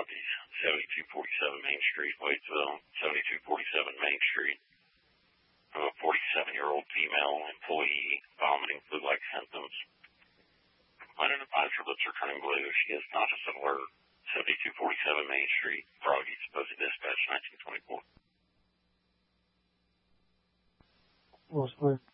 Froggies, 7247 Main Street, Waitsville, 7247 Main Street. Of a 47-year-old female employee vomiting flu-like symptoms. Complainant advised her lips are turning blue. She is conscious of alert. 7247 Main Street, Froggies, Posey Dispatch, 1924. Well,